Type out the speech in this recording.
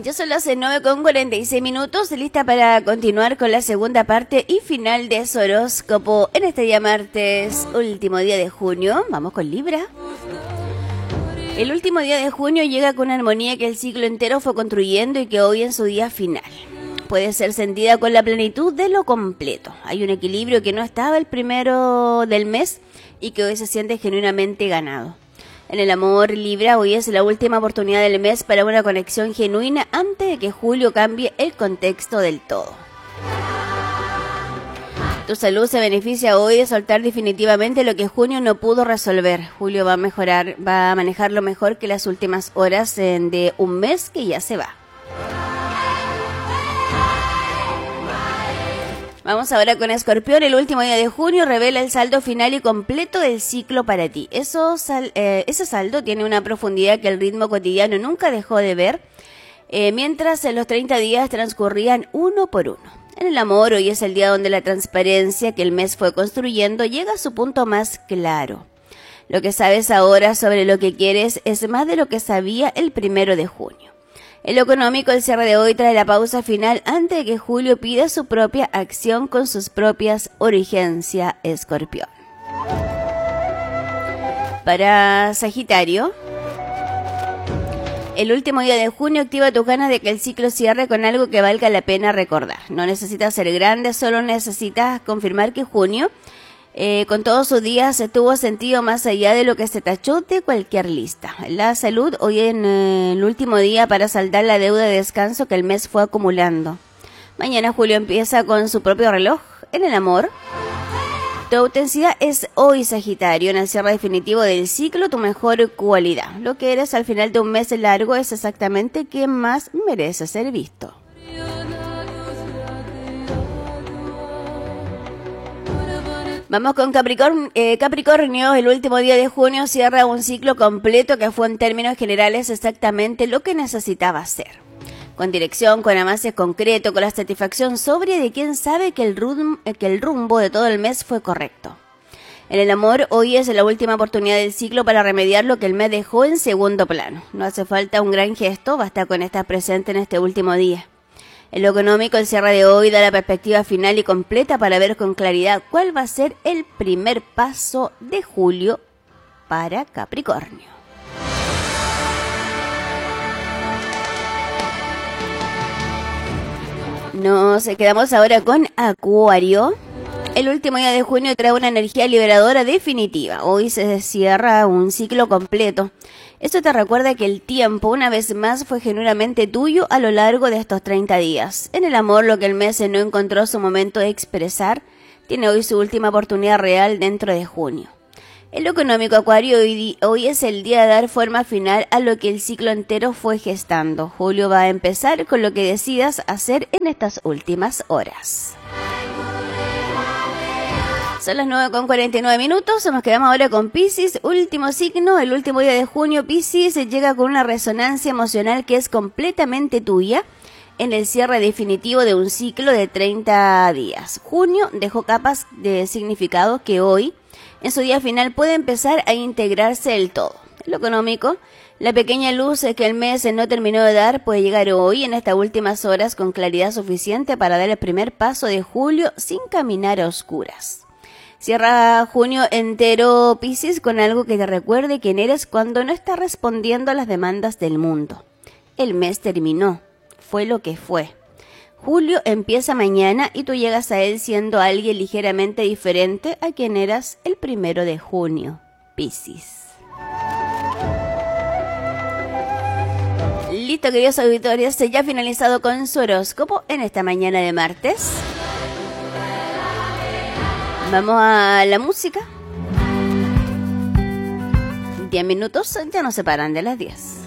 Ya son las 9:46, lista para continuar con la segunda parte y final de su horóscopo en este día martes, último día de junio. Vamos con Libra. El último día de junio llega con una armonía que el ciclo entero fue construyendo y que hoy en su día final puede ser sentida con la plenitud de lo completo. Hay un equilibrio que no estaba el primero del mes y que hoy se siente genuinamente ganado. En el amor, Libra, hoy es la última oportunidad del mes para una conexión genuina antes de que julio cambie el contexto del todo. Tu salud se beneficia hoy de soltar definitivamente lo que junio no pudo resolver. Julio va a manejarlo mejor que las últimas horas de un mes que ya se va. Vamos ahora con Escorpión. El último día de junio revela el saldo final y completo del ciclo para ti. Ese saldo tiene una profundidad que el ritmo cotidiano nunca dejó de ver, mientras en los 30 días transcurrían uno por uno. En el amor, hoy es el día donde la transparencia que el mes fue construyendo llega a su punto más claro. Lo que sabes ahora sobre lo que quieres es más de lo que sabía el 1 de junio. En lo económico, el cierre de hoy trae la pausa final antes de que Julio pida su propia acción con sus propias urgencias, Escorpión. Para Sagitario, el último día de junio activa tus ganas de que el ciclo cierre con algo que valga la pena recordar. No necesitas ser grande, solo necesitas confirmar que junio, con todos sus días, tuvo sentido más allá de lo que se tachó de cualquier lista. La salud, hoy en el último día para saldar la deuda de descanso que el mes fue acumulando. Mañana Julio empieza con su propio reloj. En el amor, tu autenticidad es hoy, Sagitario. En el cierre definitivo del ciclo, tu mejor cualidad. Lo que eres al final de un mes largo es exactamente quien más merece ser visto. Vamos con Capricornio. Capricornio, el último día de junio cierra un ciclo completo que fue en términos generales exactamente lo que necesitaba ser. Con dirección, con avances concretos, con la satisfacción sobria de quien sabe que el rumbo de todo el mes fue correcto. En el amor, hoy es la última oportunidad del ciclo para remediar lo que el mes dejó en segundo plano. No hace falta un gran gesto, basta con estar presente en este último día. En lo económico, el cierre de hoy da la perspectiva final y completa para ver con claridad cuál va a ser el primer paso de julio para Capricornio. Nos quedamos ahora con Acuario. El último día de junio trae una energía liberadora definitiva. Hoy se cierra un ciclo completo. Esto te recuerda que el tiempo, una vez más, fue genuinamente tuyo a lo largo de estos 30 días. En el amor, lo que el mes no encontró su momento de expresar, tiene hoy su última oportunidad real dentro de junio. En lo económico, Acuario, hoy es el día de dar forma final a lo que el ciclo entero fue gestando. Julio va a empezar con lo que decidas hacer en estas últimas horas. Son las 9:49. Nos quedamos ahora con Piscis, último signo. El último día de junio, Piscis llega con una resonancia emocional que es completamente tuya en el cierre definitivo de un ciclo de 30 días. Junio dejó capas de significado que hoy, en su día final, puede empezar a integrarse del todo. En lo económico, la pequeña luz que el mes no terminó de dar puede llegar hoy en estas últimas horas con claridad suficiente para dar el primer paso de julio sin caminar a oscuras. Cierra junio entero, Piscis, con algo que te recuerde quién eres cuando no estás respondiendo a las demandas del mundo. El mes terminó, fue lo que fue. Julio empieza mañana y tú llegas a él siendo alguien ligeramente diferente a quien eras el 1 de junio, Piscis. Listo, queridos auditores, ya ha finalizado con su horóscopo en esta mañana de martes. Vamos a la música. 10 minutos ya nos separan de las 10.